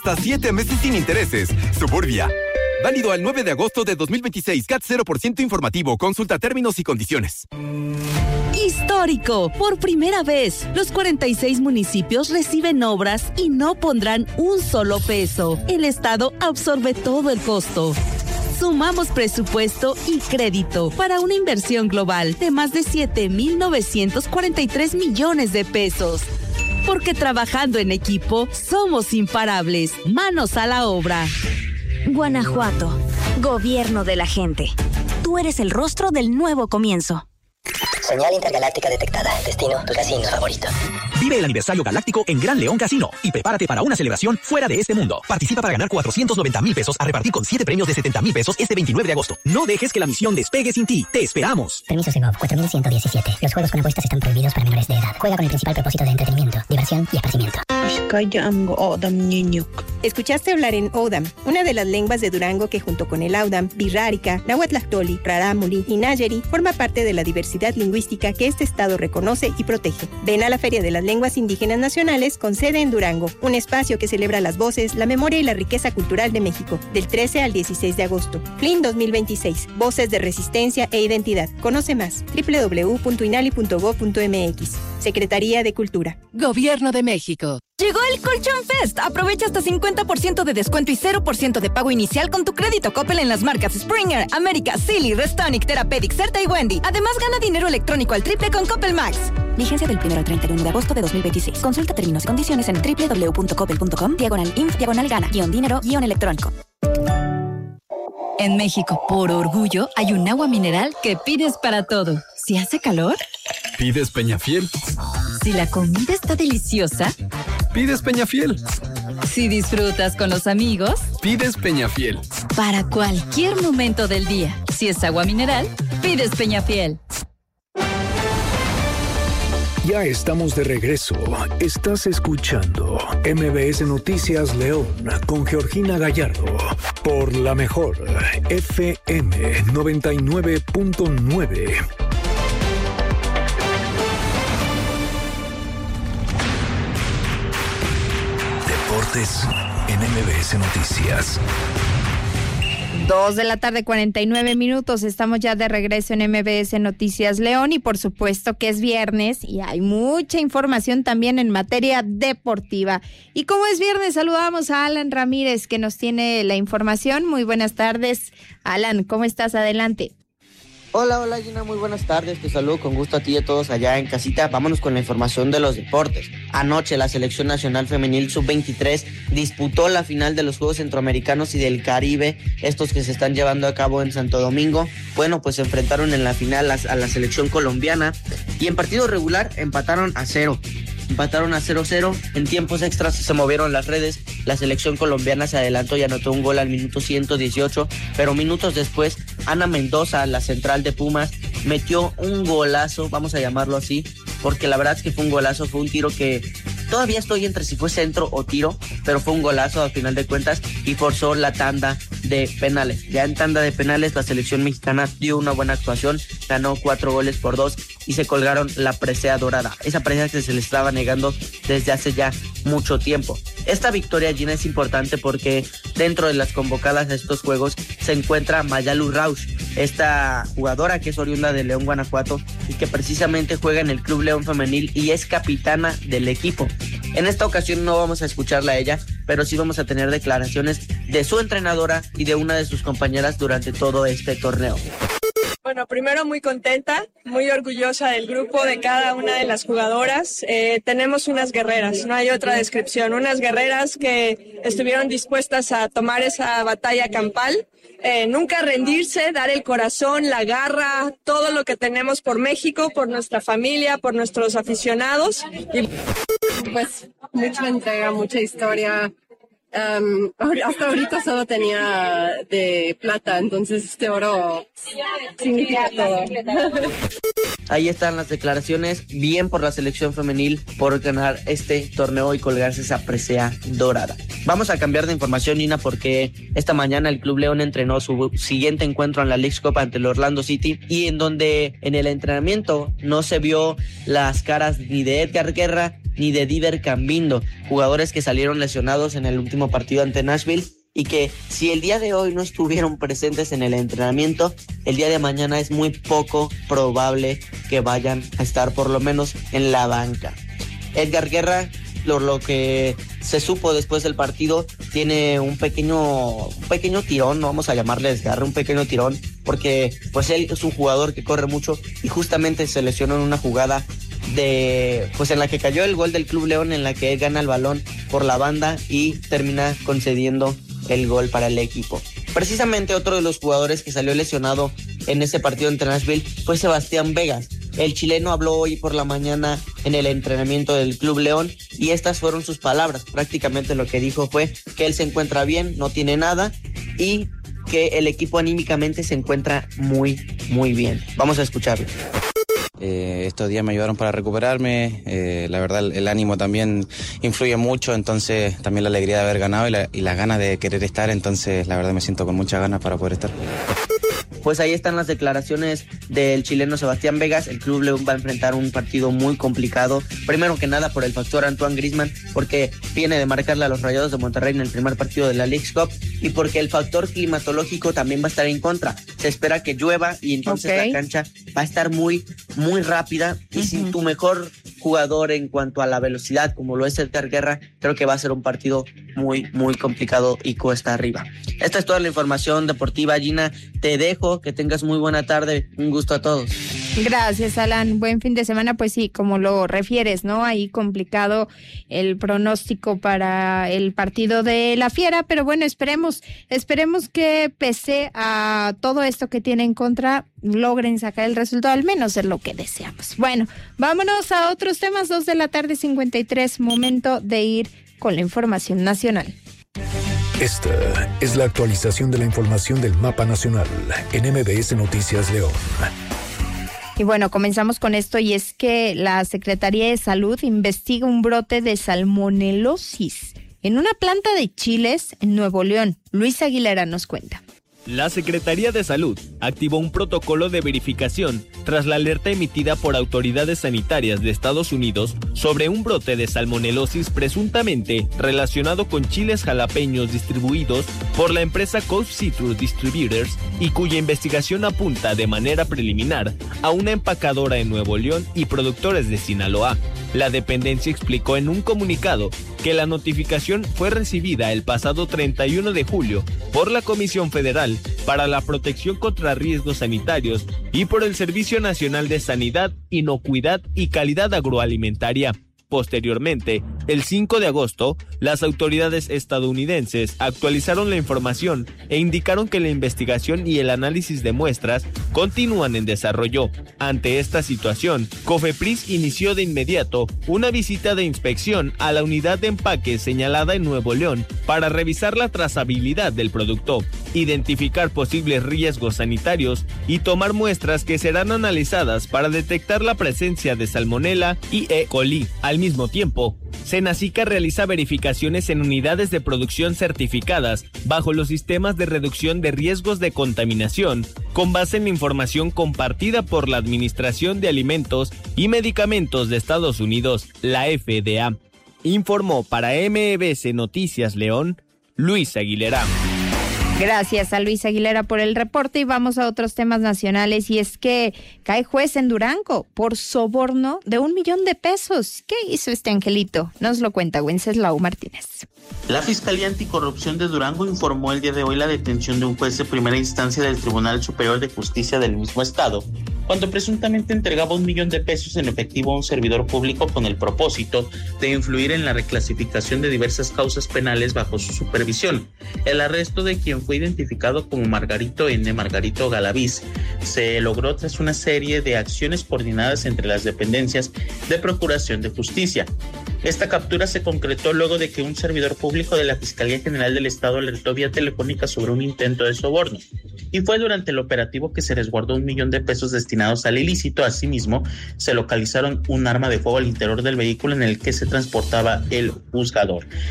Hasta 7 meses sin intereses. Suburbia. Válido al 9 de agosto de 2026. CAT 0% informativo. Consulta términos y condiciones. Histórico. Por primera vez, los 46 municipios reciben obras y no pondrán un solo peso. El Estado absorbe todo el costo. Sumamos presupuesto y crédito para una inversión global de más de 7,943 millones de pesos. Porque trabajando en equipo, somos imparables. Manos a la obra. Guanajuato, gobierno de la gente. Tú eres el rostro del nuevo comienzo. Señal intergaláctica detectada. Destino, tu casino favorito. Vive el aniversario galáctico en Gran León Casino y prepárate para una celebración fuera de este mundo. Participa para ganar 490,000 pesos a repartir con 7 premios de 70,000 pesos este 29 de agosto. No dejes que la misión despegue sin ti. Te esperamos. Permiso Segov 4117. Los juegos con apuestas están prohibidos para menores de edad. Juega con el principal propósito de entretenimiento, diversión y esparcimiento. Escuchaste hablar en Odam, una de las lenguas de Durango que junto con el Audam, Birrárica, Nahuatlactoli, Rarámuri y Nayeri forma parte de la diversidad lingüística que este estado reconoce y protege. Ven a la Feria de las Lenguas Indígenas Nacionales con sede en Durango, un espacio que celebra las voces, la memoria y la riqueza cultural de México, del 13 al 16 de agosto. FLIN 2026, Voces de Resistencia e Identidad. Conoce más, www.inali.gov.mx. Secretaría de Cultura. Gobierno de México. Llegó el Colchón Fest. Aprovecha hasta 50% de descuento y 0% de pago inicial con tu crédito Coppel en las marcas Springer, América, Silly, Restonic, Therapeutic, Certa y Wendy. Además, gana dinero electrónico al triple con Coppel Max. Vigencia del 1 al 31 de agosto de 2026. Consulta términos y condiciones en www.coppel.com/INF/gana-dinero-electrónico. En México, por orgullo, hay un agua mineral que pides para todo. Si hace calor, Pides Peñafiel. si la comida está deliciosa, Pides Peñafiel. si disfrutas con los amigos, Pides Peñafiel. para cualquier momento del día. Si es agua mineral, pides Peñafiel. Ya estamos de regreso. Estás escuchando MBS Noticias León con Georgina Gallardo por la mejor FM 99.9. Deportes en MBS Noticias. 2:49 PM. Estamos ya de regreso en MBS Noticias León y por supuesto que es viernes y hay mucha información también en materia deportiva. Y como es viernes, saludamos a Alan Ramírez que nos tiene la información. Muy buenas tardes, Alan, ¿cómo estás? Adelante. Hola Gina, muy buenas tardes, te saludo con gusto a ti y a todos allá en casita. Vámonos con la información de los deportes. Anoche la Selección Nacional Femenil Sub-23 disputó la final de los Juegos Centroamericanos y del Caribe, estos que se están llevando a cabo en Santo Domingo. Bueno, pues se enfrentaron en la final a la selección colombiana y en partido regular empataron a 0. Empataron a 0-0, en tiempos extras se movieron las redes, la selección colombiana se adelantó y anotó un gol al minuto 118, pero minutos después Ana Mendoza, la central de Pumas, metió un golazo, vamos a llamarlo así, porque la verdad es que fue un golazo, fue un tiro que todavía estoy entre si fue centro o tiro, pero fue un golazo al final de cuentas y forzó la tanda de penales. Ya en tanda de penales la selección mexicana dio una buena actuación, ganó 4-2 y se colgaron la presea dorada, esa presea que se les estaba negando desde hace ya mucho tiempo. Esta victoria, Gina, es importante porque dentro de las convocadas a estos juegos se encuentra Mayalu Rauch, esta jugadora que es oriunda de León, Guanajuato y que precisamente juega en el Club León Femenil y es capitana del equipo. En esta ocasión no vamos a escucharla a ella, pero sí vamos a tener declaraciones de su entrenadora y de una de sus compañeras durante todo este torneo. Bueno, primero muy contenta, muy orgullosa del grupo, de cada una de las jugadoras. Tenemos unas guerreras, no hay otra descripción, unas guerreras que estuvieron dispuestas a tomar esa batalla campal, nunca rendirse, dar el corazón, la garra, todo lo que tenemos por México, por nuestra familia, por nuestros aficionados. Y pues mucha entrega, mucha historia. Hasta ahorita solo tenía de plata, entonces este oro significa todo. Ahí están las declaraciones, bien por la selección femenil por ganar este torneo y colgarse esa presea dorada. Vamos a cambiar de información, Nina, porque esta mañana el Club León entrenó su siguiente encuentro en la Leagues Cup ante el Orlando City y en donde en el entrenamiento no se vio las caras ni de Edgar Guerra ni de Diver Cambindo, jugadores que salieron lesionados en el último partido ante Nashville y que si el día de hoy no estuvieron presentes en el entrenamiento, el día de mañana es muy poco probable que vayan a estar por lo menos en la banca. Edgar Guerra, lo que se supo después del partido, tiene un pequeño tirón, no vamos a llamarle desgarre, un pequeño tirón, porque pues él es un jugador que corre mucho y justamente se lesionó en una jugada en la que cayó el gol del Club León, en la que él gana el balón por la banda y termina concediendo el gol para el equipo. Precisamente otro de los jugadores que salió lesionado en ese partido entre Nashville fue Sebastián Vegas. El chileno habló hoy por la mañana en el entrenamiento del Club León y estas fueron sus palabras. Prácticamente lo que dijo fue que él se encuentra bien, no tiene nada y que el equipo anímicamente se encuentra muy, muy bien. Vamos a escucharlo. Estos días me ayudaron para recuperarme, la verdad el ánimo también influye mucho, entonces también la alegría de haber ganado y las ganas de querer estar, entonces la verdad me siento con muchas ganas para poder estar. Pues ahí están las declaraciones del chileno Sebastián Vegas. El Club León va a enfrentar un partido muy complicado, primero que nada por el factor Antoine Griezmann, porque viene de marcarle a los Rayados de Monterrey en el primer partido de la Leagues Cup, y porque el factor climatológico también va a estar en contra. Se espera que llueva y entonces la cancha va a estar muy, muy rápida y sin tu mejor jugador en cuanto a la velocidad, como lo es Edgar Guerra, creo que va a ser un partido muy, muy complicado y cuesta arriba. Esta es toda la información deportiva, Gina. Te dejo, que tengas muy buena tarde. Un gusto a todos. Gracias, Alan. Buen fin de semana. Pues sí, como lo refieres, ¿no? Ahí complicado el pronóstico para el partido de la Fiera, pero bueno, esperemos que pese a todo esto que tiene en contra, logren sacar el resultado, al menos es lo que deseamos. Bueno, vámonos a otros temas. 2:53 p.m, momento de ir con la información nacional. Esta es la actualización de la información del mapa nacional en MBS Noticias León. Y bueno, comenzamos con esto, y es que la Secretaría de Salud investiga un brote de salmonelosis en una planta de chiles en Nuevo León. Luis Aguilera nos cuenta. La Secretaría de Salud activó un protocolo de verificación tras la alerta emitida por autoridades sanitarias de Estados Unidos sobre un brote de salmonelosis presuntamente relacionado con chiles jalapeños distribuidos por la empresa Coast Citrus Distributors y cuya investigación apunta de manera preliminar a una empacadora en Nuevo León y productores de Sinaloa. La dependencia explicó en un comunicado que la notificación fue recibida el pasado 31 de julio por la Comisión Federal para la Protección contra Riesgos Sanitarios y por el Servicio Nacional de Sanidad, Inocuidad y Calidad Agroalimentaria. Posteriormente, el 5 de agosto, las autoridades estadounidenses actualizaron la información e indicaron que la investigación y el análisis de muestras continúan en desarrollo. Ante esta situación, COFEPRIS inició de inmediato una visita de inspección a la unidad de empaque señalada en Nuevo León para revisar la trazabilidad del producto, identificar posibles riesgos sanitarios y tomar muestras que serán analizadas para detectar la presencia de Salmonella y E. coli. Al mismo tiempo, Senacica realiza verificaciones en unidades de producción certificadas bajo los sistemas de reducción de riesgos de contaminación, con base en la información compartida por la Administración de Alimentos y Medicamentos de Estados Unidos, la FDA. Informó para MBS Noticias León, Luis Aguilera. Gracias a Luis Aguilera por el reporte, y vamos a otros temas nacionales, y es que cae juez en Durango por soborno de $1 millón. ¿Qué hizo este angelito? Nos lo cuenta Wenceslao Martínez. La Fiscalía Anticorrupción de Durango informó el día de hoy la detención de un juez de primera instancia del Tribunal Superior de Justicia del mismo estado, cuando presuntamente entregaba $1 millón en efectivo a un servidor público con el propósito de influir en la reclasificación de diversas causas penales bajo su supervisión. El arresto de quien fue identificado como Margarito Galaviz se logró tras una serie de acciones coordinadas entre las dependencias de Procuración de Justicia. Esta captura se concretó luego de que un servidor público de la Fiscalía General del Estado alertó vía telefónica sobre un intento de soborno, y fue durante el operativo que se resguardó $1 millón destinados al ilícito. Asimismo, se localizaron un arma de fuego al interior del vehículo en el que se transportaba el juzgador.